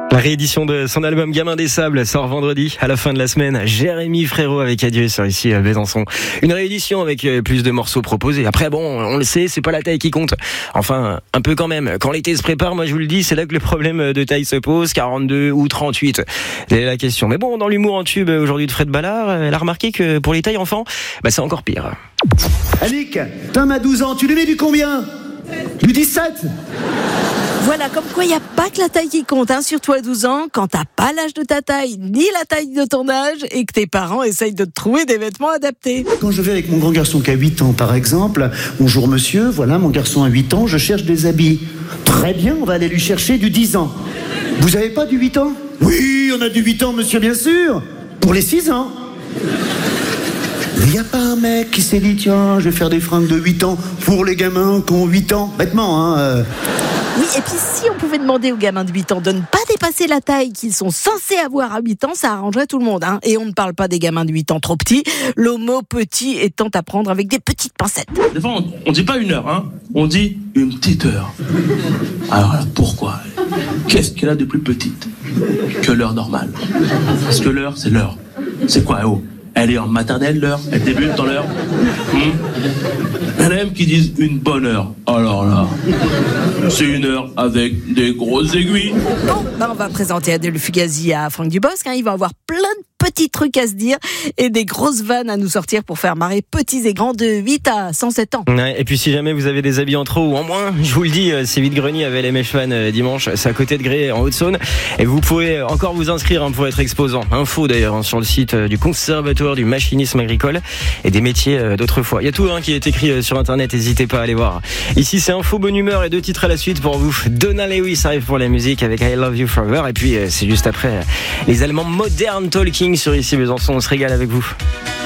La réédition de son album Gamin des Sables sort vendredi à la fin de la semaine. Jérémy Frérot avec Adieu sur ici à Besançon. Une réédition avec plus de morceaux proposés. Après bon, on le sait, c'est pas la taille qui compte. Enfin, un peu quand même. Quand l'été se prépare, moi je vous le dis, c'est là que le problème de taille se pose, 42 ou 38. C'est la question. Mais bon, dans l'humour en tube aujourd'hui de Fred Ballard, elle a remarqué que pour les tailles enfants, c'est encore pire. Annick, Tom a 12 ans, tu lui mets du combien ? Du 17 ? Voilà, comme quoi il n'y a pas que la taille qui compte, surtout à 12 ans, quand t'as pas l'âge de ta taille, ni la taille de ton âge, et que tes parents essayent de te trouver des vêtements adaptés. Quand je vais avec mon grand garçon qui a 8 ans par exemple, bonjour monsieur, voilà mon garçon a 8 ans, je cherche des habits. Très bien, on va aller lui chercher du 10 ans. Vous avez pas du 8 ans ? Oui, on a du 8 ans monsieur, bien sûr. Pour les 6 ans. Il n'y a pas un mec qui s'est dit, tiens, je vais faire des fringues de 8 ans pour les gamins qui ont 8 ans. Bêtement, Oui, et puis si on pouvait demander aux gamins de 8 ans de ne pas dépasser la taille qu'ils sont censés avoir à 8 ans, ça arrangerait tout le monde. Et on ne parle pas des gamins de 8 ans trop petits, le mot petit étant à prendre avec des petites pincettes. Des fois, on dit pas une heure, on dit une petite heure. Alors là, pourquoi ? Qu'est-ce qu'elle a de plus petite que l'heure normale ? Parce que l'heure, c'est l'heure. C'est quoi, elle est en maternelle, l'heure. Elle débute dans l'heure. Elle aime qu'ils disent une bonne heure. Alors là, c'est une heure avec des grosses aiguilles. Bon, on va présenter Adèle Fugazi à Franck Dubosc. Il va avoir plein de petits trucs à se dire et des grosses vannes à nous sortir pour faire marrer petits et grands de 8 à 107 ans. Ouais, et puis si jamais vous avez des habits en trop ou en moins, je vous le dis, c'est Vide-Grenier avec les Mèches-Fan dimanche, c'est à côté de Gré en Haute-Saône, et vous pouvez encore vous inscrire pour être exposant. Info d'ailleurs sur le site du Conservatoire du machinisme agricole et des métiers d'autrefois. Il y a tout qui est écrit sur internet, n'hésitez pas à aller voir. Ici c'est Info Bonne Humeur et 2 titres à la suite pour vous. Donna Lewis arrive pour la musique avec I Love You Forever, et puis c'est juste après les Allemands Modern Talking sur ici Besançon. On se régale avec vous.